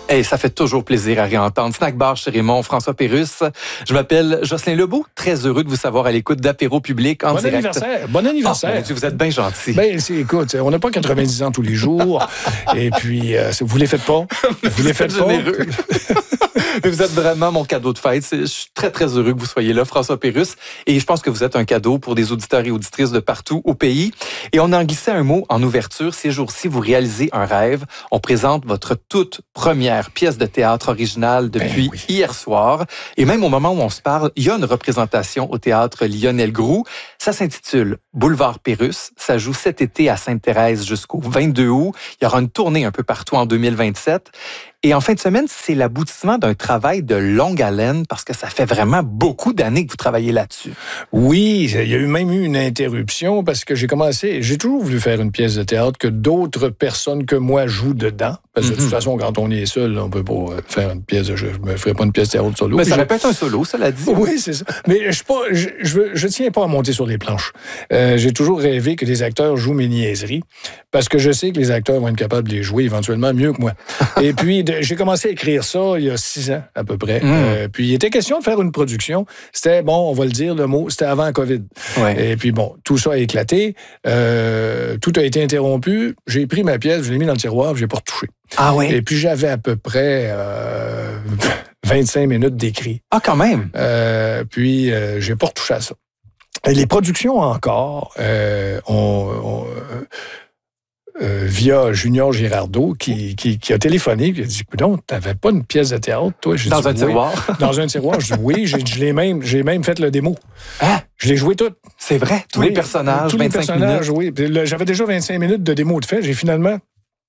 Hey, ça fait toujours plaisir à réentendre. Snack Bar chez Raymond, François Pérusse. Je m'appelle Jocelyn Lebeau. Très heureux de vous savoir à l'écoute d'Apéro Public en direct. Bon anniversaire. Oh, mon Dieu, vous êtes bien gentil. Écoute, on n'a pas 90 ans tous les jours. Et puis, vous les faites pas. Vous les faites pas. Généreux. Mais vous êtes vraiment mon cadeau de fête. Je suis très, très heureux que vous soyez là, François Pérusse. Et je pense que vous êtes un cadeau pour des auditeurs et auditrices de partout au pays. Et on en glissait un mot en ouverture. Ces jours-ci, vous réalisez un rêve. On présente votre toute première pièce de théâtre originale depuis hier soir. Et même au moment où on se parle, il y a une représentation au théâtre Lionel Groulx. Ça s'intitule Boulevard Pérusse. Ça joue cet été à Sainte-Thérèse jusqu'au 22 août. Il y aura une tournée un peu partout en 2027. Et en fin de semaine, c'est l'aboutissement d'un travail de longue haleine parce que ça fait vraiment beaucoup d'années que vous travaillez là-dessus. Oui, il y a même eu une interruption parce que j'ai toujours voulu faire une pièce de théâtre que d'autres personnes que moi jouent dedans. Parce que de toute façon, quand on est seul, on peut pas faire une pièce. Je me ferai pas une pièce de théâtre solo. Mais ça répète un solo, cela dit. Oui, c'est ça. Mais je tiens pas à monter sur les planches. J'ai toujours rêvé que les acteurs jouent mes niaiseries parce que je sais que les acteurs vont être capables de les jouer éventuellement mieux que moi. Et puis, j'ai commencé à écrire ça il y a 6 ans, à peu près. Puis, il était question de faire une production. C'était, on va le dire, le mot, c'était avant COVID. Ouais. Et puis, tout ça a éclaté. Tout a été interrompu. J'ai pris ma pièce, je l'ai mis dans le tiroir, je l'ai pas retouché. Ah oui? Et puis, j'avais à peu près 25 minutes d'écrit. Ah, quand même? Puis, j'ai pas retouché à ça. Et les productions encore, via Junior Girardeau, qui a téléphoné, qui a dit, non, t'avais pas une pièce de théâtre, toi? Dans un tiroir? Dans un tiroir. Je dis, oui, j'ai même fait le démo. Hein? Je l'ai joué tout. C'est vrai? Tous les personnages, 25 minutes? Oui. J'avais déjà 25 minutes de démo de fait. J'ai finalement...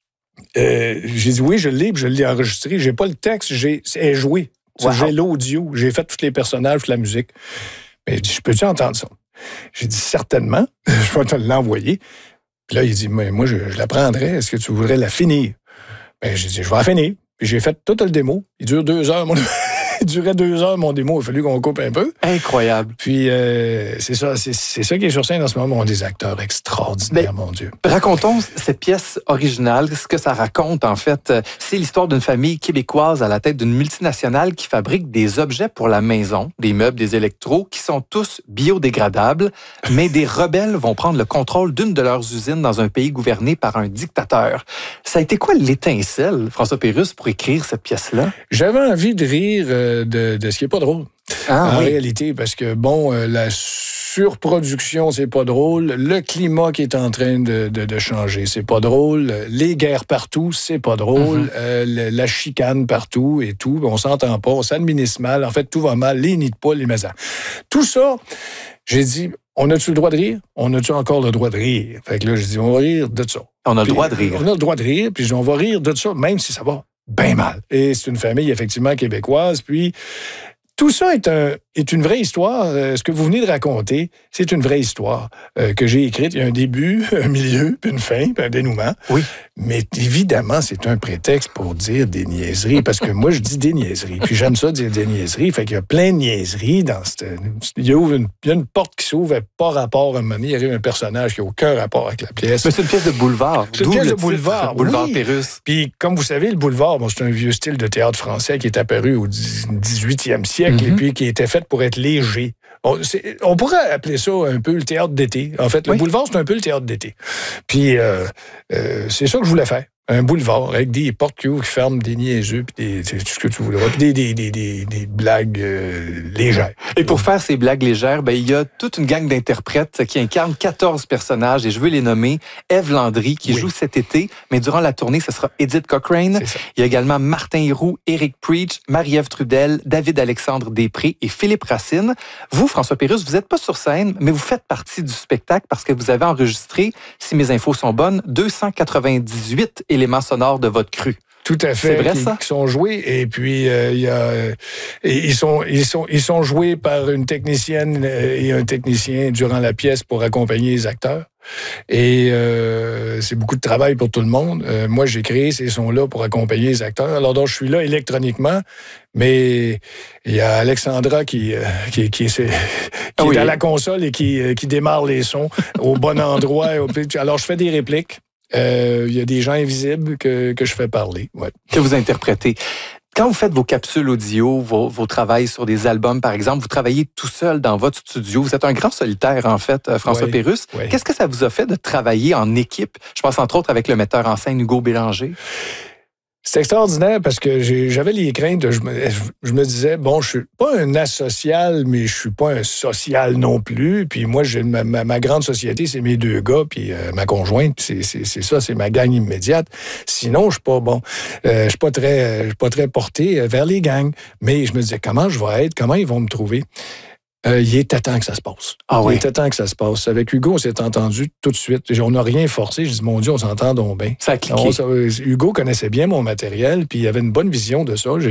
j'ai dit, oui, je l'ai enregistré. J'ai pas le texte, c'est joué. Wow. J'ai l'audio, j'ai fait tous les personnages, toute la musique. Mais je dis, je peux-tu entendre ça? J'ai dit, certainement, je vais te l'envoyer. Puis là, il dit, mais moi, je la prendrais. Est-ce que tu voudrais la finir? Ben, j'ai dit, je vais la finir. Puis j'ai fait tout le démo. Il dure 2 heures. Il durait 2 heures, mon démo. Il a fallu qu'on coupe un peu. Incroyable. Puis c'est ça qui est sur scène en ce moment. On a des acteurs extraordinaires, mon Dieu. Racontons cette pièce originale. Ce que ça raconte, en fait, c'est l'histoire d'une famille québécoise à la tête d'une multinationale qui fabrique des objets pour la maison, des meubles, des électros, qui sont tous biodégradables. Mais des rebelles vont prendre le contrôle d'une de leurs usines dans un pays gouverné par un dictateur. Ça a été quoi l'étincelle, François Pérusse, pour écrire cette pièce-là? J'avais envie de rire de ce qui n'est pas drôle. En réalité, parce que, la surproduction, c'est pas drôle. Le climat qui est en train de changer, c'est pas drôle. Les guerres partout, c'est pas drôle. La chicane partout et tout. On s'entend pas, on s'administre mal. En fait, tout va mal. Les nids de poule, les maisons. Tout ça, j'ai dit, on a-tu le droit de rire? On a-tu encore le droit de rire? Fait que là, j'ai dit, on va rire de ça. On a le droit de rire. On a le droit de rire, puis on va rire de ça, même si ça va bien mal. Et c'est une famille, effectivement, québécoise. Puis, tout ça est une vraie histoire. Ce que vous venez de raconter, c'est une vraie histoire que j'ai écrite. Il y a un début, un milieu, puis une fin, puis un dénouement. Oui. Mais évidemment, c'est un prétexte pour dire des niaiseries, parce que moi, je dis des niaiseries. Puis j'aime ça dire des niaiseries. Fait qu'il y a plein de niaiseries dans il y a une porte qui s'ouvre, pas rapport à un moment donné. Il arrive un personnage qui n'a aucun rapport avec la pièce. Mais c'est une pièce de boulevard. C'est une pièce de boulevard. Boulevard Pérusse. Puis, comme vous savez, le boulevard, c'est un vieux style de théâtre français qui est apparu au 18e siècle et puis qui était fait pour être léger. On pourrait appeler ça un peu le théâtre d'été. En fait, le boulevard, c'est un peu le théâtre d'été. Puis, c'est ça que je voulais faire. Un boulevard avec des portes qui ouvrent, qui ferment, des niaiseux, puis tout ce que tu voulais. Puis des blagues légères. Et pour faire ces blagues légères, il y a toute une gang d'interprètes qui incarnent 14 personnages, et je veux les nommer. Ève Landry, qui joue cet été, mais durant la tournée, ce sera Edith Cochrane. Il y a également Martin Héroux, Éric Preach, Marie-Ève Trudel, David-Alexandre Després et Philippe Racine. Vous, François Pérusse, vous n'êtes pas sur scène, mais vous faites partie du spectacle parce que vous avez enregistré, si mes infos sont bonnes, 298 éléments sonores de votre cru. Tout à fait. C'est vrai, ça? Qui sont joués. Et puis, ils sont joués par une technicienne et un technicien durant la pièce pour accompagner les acteurs. Et c'est beaucoup de travail pour tout le monde. Moi, j'ai créé ces sons-là pour accompagner les acteurs. Alors, donc, je suis là électroniquement, mais il y a Alexandra qui est à la console et qui démarre les sons au bon endroit. Alors, je fais des répliques. Il y a des gens invisibles que je fais parler. Ouais. Que vous interprétez. Quand vous faites vos capsules audio, vos travails sur des albums, par exemple, vous travaillez tout seul dans votre studio. Vous êtes un grand solitaire, en fait, François Pérusse. Oui. Qu'est-ce que ça vous a fait de travailler en équipe? Je pense entre autres avec le metteur en scène Hugo Bélanger. C'est extraordinaire parce que j'avais les craintes. Je me disais, bon, je suis pas un asocial, mais je suis pas un social non plus. Puis moi, j'ai ma grande société, c'est mes 2 gars, puis ma conjointe, c'est ça, c'est ma gang immédiate. Sinon, je suis pas bon. Je suis pas très porté vers les gangs. Mais je me disais, comment je vais être? Comment ils vont me trouver? Il était temps que ça se passe. Ah oui. Il était temps que ça se passe. Avec Hugo, on s'est entendu tout de suite. On n'a rien forcé. Je dis, mon Dieu, on s'entend donc bien. Ça a cliqué. Hugo connaissait bien mon matériel, puis il avait une bonne vision de ça.